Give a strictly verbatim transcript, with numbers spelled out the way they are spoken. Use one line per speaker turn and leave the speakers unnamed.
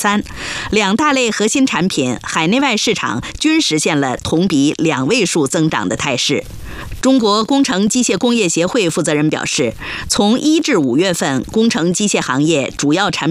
三，两大类核心产品海内外市场均实现了同比两位数增长的态势。中国工程机械工业协会负责人表示，从一至五月份，工程机械行业主要产